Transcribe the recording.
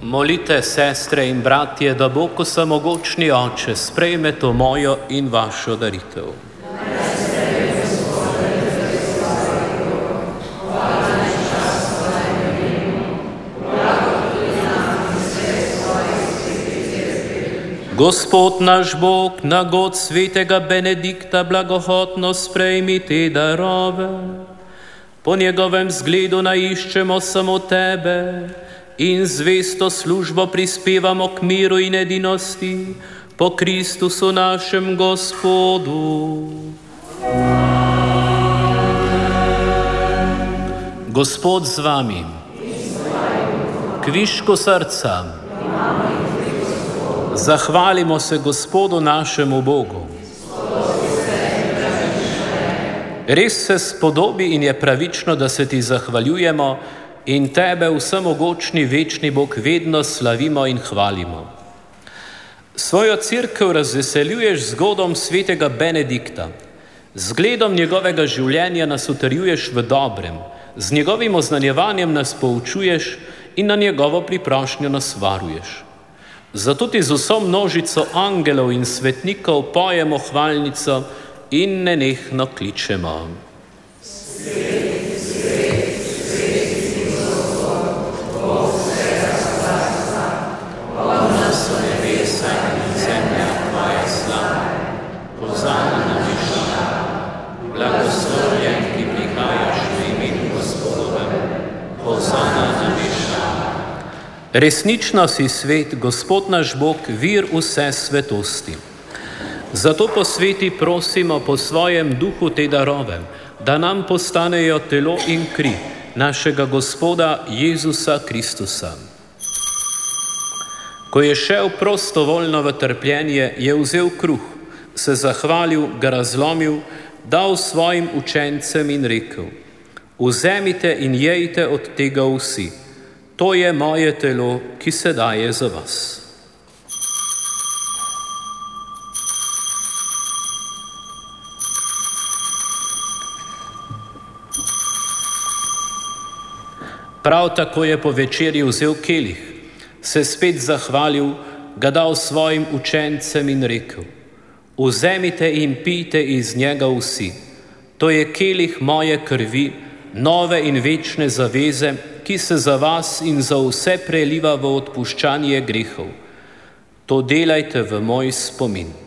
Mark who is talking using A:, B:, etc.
A: Molite, sestre in bratje, da Bog vsemogočni Oče sprejme to mojo in vašo daritev. Gospod naš Bog, na god svetega Benedikta blagohotno sprejmi te darove. Po njegovem zgledu naiščemo samo tebe in zvesto službo prispevamo k miru in edinosti po Kristusu našem Gospodu. Gospod z vami, kvišku srca, zahvalimo se Gospodu našemu Bogu. Res se spodobi in je pravično, da se ti zahvaljujemo in tebe, vsemogočni večni Bog, vedno slavimo in hvalimo. Svojo cerkev razveseljuješ z zgodom svetega Benedikta. Z zgledom njegovega življenja nas utrjuješ v dobrem, z njegovim oznanjevanjem nas poučuješ in na njegovo priprošnjo nas varuješ. Zato ti z vso množico angelov in svetnikov pojemo hvalnico in nenehno kličemo. Resnično si svet, Gospod naš Bog, vir vse svetosti. Zato po sveti prosimo po svojem duhu te darove, da nam postanejo telo in kri našega Gospoda Jezusa Kristusa. Ko je šel prostovoljno v trpljenje, je vzel kruh, se zahvalil, ga razlomil, dal svojim učencem in rekel: Vzemite in jejte od tega vsi. To je moje telo, ki se daje za vas. Prav tako je po večerji vzel kelih, se spet zahvalil, ga dal svojim učencem in rekel: Vzemite in pijte iz njega vsi. To je kelih moje krvi, nove in večne zaveze, ki se za vas in za vse preliva v odpuščanje grehov. To delajte v moj spomin.